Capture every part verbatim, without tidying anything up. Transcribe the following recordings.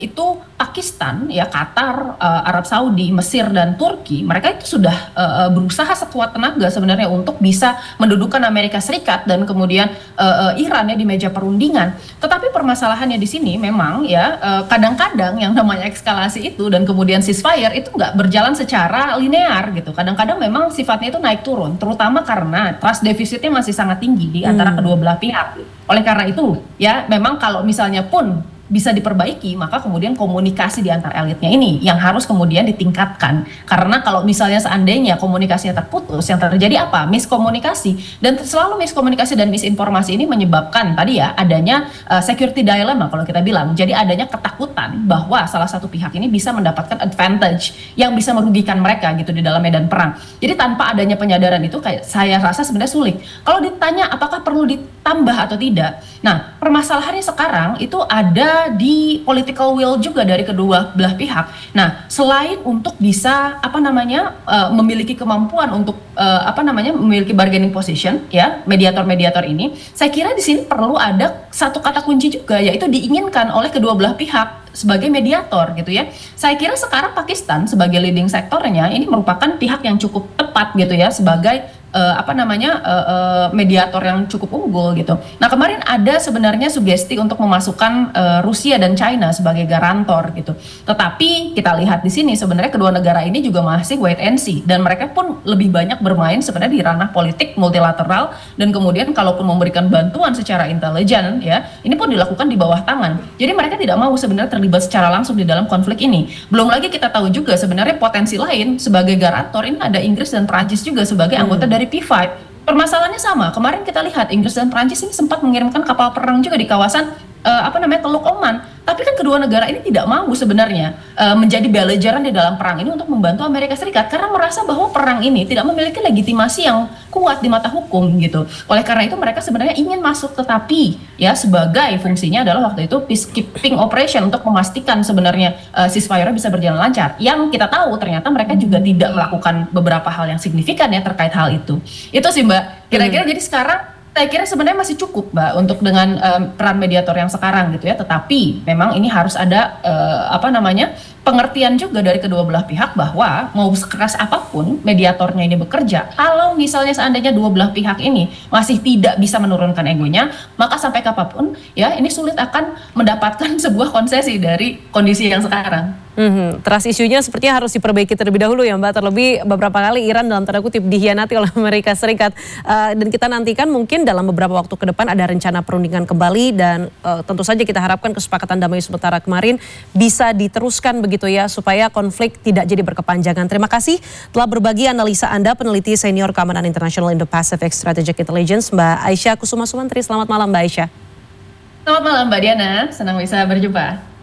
Itu Pakistan, ya Qatar, uh, Arab Saudi, Mesir dan Turki, mereka itu sudah uh, berusaha sekuat tenaga sebenarnya untuk bisa mendudukan Amerika Serikat dan kemudian uh, uh, Iran ya di meja perundingan. Tetapi permasalahannya di sini memang ya uh, kadang-kadang yang namanya eskalasi itu dan kemudian ceasefire itu nggak berjalan secara linear gitu. Kadang-kadang memang sifatnya itu naik turun, terutama karena trust defisitnya masih sangat tinggi di antara Hmm. kedua belah pihak. Oleh karena itu, ya memang kalau misalnya pun bisa diperbaiki, maka kemudian komunikasi di antar elitnya ini yang harus kemudian ditingkatkan. Karena kalau misalnya seandainya komunikasinya terputus, yang terjadi apa? Miskomunikasi. Dan selalu miskomunikasi dan misinformasi ini menyebabkan tadi ya adanya uh, security dilemma kalau kita bilang. Jadi adanya ketakutan bahwa salah satu pihak ini bisa mendapatkan advantage yang bisa merugikan mereka gitu di dalam medan perang. Jadi tanpa adanya penyadaran itu kayak saya rasa sebenarnya sulit. Kalau ditanya apakah perlu ditambah atau tidak. Nah, permasalahannya sekarang itu ada di political will juga dari kedua belah pihak. Nah, selain untuk bisa apa namanya uh, memiliki kemampuan untuk uh, apa namanya memiliki bargaining position ya, mediator-mediator ini, saya kira di sini perlu ada satu kata kunci juga, yaitu diinginkan oleh kedua belah pihak sebagai mediator gitu ya. Saya kira sekarang Pakistan sebagai leading sektornya ini merupakan pihak yang cukup tepat gitu ya sebagai Uh, apa namanya uh, uh, mediator yang cukup unggul gitu. Nah kemarin ada sebenarnya sugesti untuk memasukkan uh, Rusia dan China sebagai garantor gitu. Tetapi kita lihat di sini sebenarnya kedua negara ini juga masih wait and see dan mereka pun lebih banyak bermain sebenarnya di ranah politik multilateral dan kemudian kalaupun memberikan bantuan secara intelijen ya ini pun dilakukan di bawah tangan. Jadi mereka tidak mau sebenarnya terlibat secara langsung di dalam konflik ini. Belum lagi kita tahu juga sebenarnya potensi lain sebagai garantor ini ada Inggris dan Prancis juga sebagai anggota dari P lima. Permasalahannya sama. Kemarin kita lihat Inggris dan Prancis ini sempat mengirimkan kapal perang juga di kawasan uh, apa namanya Teluk Oman. Tapi kan kedua negara ini tidak mau sebenarnya uh, menjadi belligerent di dalam perang ini untuk membantu Amerika Serikat karena merasa bahwa perang ini tidak memiliki legitimasi yang kuat di mata hukum gitu. Oleh karena itu mereka sebenarnya ingin masuk, tetapi ya sebagai fungsinya adalah waktu itu peacekeeping operation untuk memastikan sebenarnya uh, ceasefire bisa berjalan lancar. Yang kita tahu ternyata mereka juga tidak melakukan beberapa hal yang signifikan ya terkait hal itu. Itu sih Mbak. Kira-kira hmm. jadi sekarang saya kira sebenarnya masih cukup Mbak untuk dengan um, peran mediator yang sekarang gitu ya, tetapi memang ini harus ada uh, apa namanya pengertian juga dari kedua belah pihak bahwa mau sekeras apapun mediatornya ini bekerja, kalau misalnya seandainya dua belah pihak ini masih tidak bisa menurunkan egonya, maka sampai kapanpun ya ini sulit akan mendapatkan sebuah konsesi dari kondisi yang sekarang. Hmm, trust isunya sepertinya harus diperbaiki terlebih dahulu ya Mbak. Terlebih beberapa kali Iran dalam tanda kutip dikhianati oleh Amerika Serikat. Uh, dan kita nantikan mungkin dalam beberapa waktu ke depan ada rencana perundingan kembali dan uh, tentu saja kita harapkan kesepakatan damai sementara kemarin bisa diteruskan begitu ya supaya konflik tidak jadi berkepanjangan. Terima kasih telah berbagi analisa Anda, peneliti senior keamanan internasional Indo-Pacific Strategic Intelligence Mbak Aisyah Kusuma Sumantri. Selamat malam Mbak Aisyah. Selamat malam Mbak Diana, senang bisa berjumpa.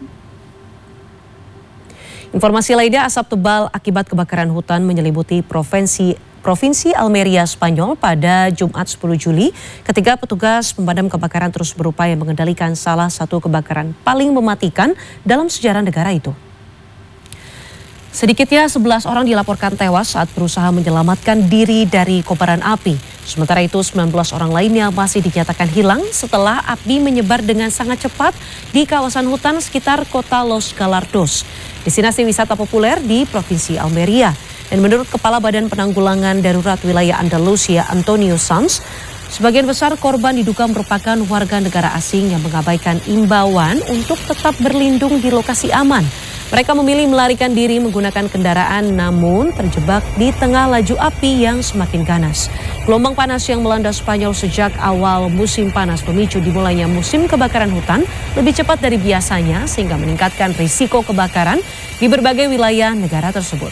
Informasi lainnya, asap tebal akibat kebakaran hutan menyelimuti provinsi Provinsi Almeria, Spanyol pada Jumat sepuluh Juli ketika petugas pemadam kebakaran terus berupaya mengendalikan salah satu kebakaran paling mematikan dalam sejarah negara itu. Sedikitnya sebelas orang dilaporkan tewas saat berusaha menyelamatkan diri dari kobaran api. Sementara itu sembilan belas orang lainnya masih dinyatakan hilang setelah api menyebar dengan sangat cepat di kawasan hutan sekitar kota Los Gallardos, destinasi wisata populer di Provinsi Almeria. Dan menurut Kepala Badan Penanggulangan Darurat Wilayah Andalusia, Antonio Sanz, sebagian besar korban diduga merupakan warga negara asing yang mengabaikan imbauan untuk tetap berlindung di lokasi aman. Mereka memilih melarikan diri menggunakan kendaraan namun terjebak di tengah laju api yang semakin ganas. Gelombang panas yang melanda Spanyol sejak awal musim panas memicu dimulainya musim kebakaran hutan lebih cepat dari biasanya sehingga meningkatkan risiko kebakaran di berbagai wilayah negara tersebut.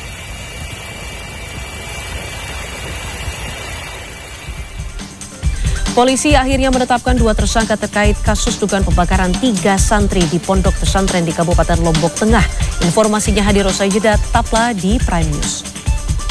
Polisi akhirnya menetapkan dua tersangka terkait kasus dugaan pembakaran tiga santri di pondok pesantren di Kabupaten Lombok Tengah. Informasinya hadir usai jeda, tetaplah di Prime News.